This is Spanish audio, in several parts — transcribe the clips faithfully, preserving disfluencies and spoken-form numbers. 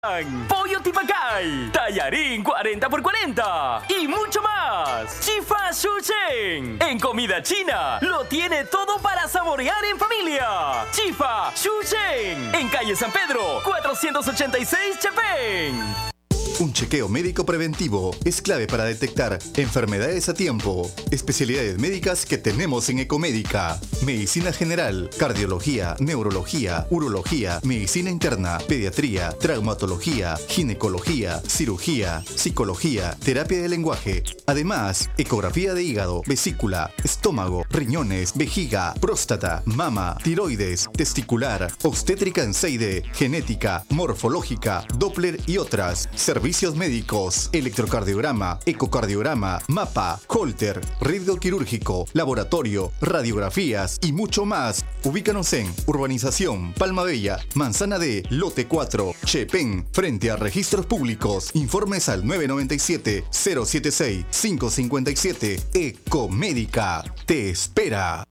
Pollo Tipacay, tallarín cuarenta por cuarenta y mucho más. Chifa Shuchen, en comida china, lo tiene todo para saborear en familia. Chifa Shuchen, en calle San Pedro, cuatrocientos ochenta y seis, Chapén. Un chequeo médico preventivo es clave para detectar enfermedades a tiempo. Especialidades médicas que tenemos en Ecomédica: medicina general, cardiología, neurología, urología, medicina interna, pediatría, traumatología, ginecología, cirugía, psicología, terapia de lenguaje. Además, ecografía de hígado, vesícula, estómago, riñones, vejiga, próstata, mama, tiroides, testicular, obstétrica en seis D, genética, morfológica, Doppler y otras. Servicios médicos, electrocardiograma, ecocardiograma, mapa, Holter, ritmo quirúrgico, laboratorio, radiografías y mucho más. Ubícanos en Urbanización Palma Bella, Manzana D, Lote cuatro, Chepén, frente a Registros Públicos. Informes al nueve nueve siete, cero siete seis, cinco cinco siete. Ecomédica te espera.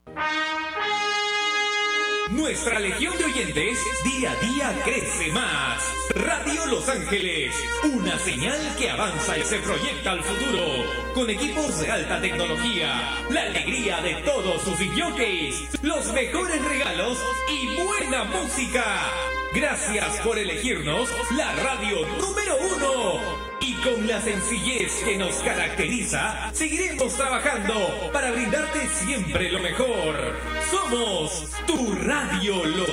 Nuestra legión de oyentes día a día crece más. Radio Los Ángeles, una señal que avanza y se proyecta al futuro. Con equipos de alta tecnología, la alegría de todos sus jockeys, los mejores regalos y buena música. Gracias por elegirnos la radio número uno. Y con la sencillez que nos caracteriza, seguiremos trabajando para brindarte siempre lo mejor. Somos tu Radio Los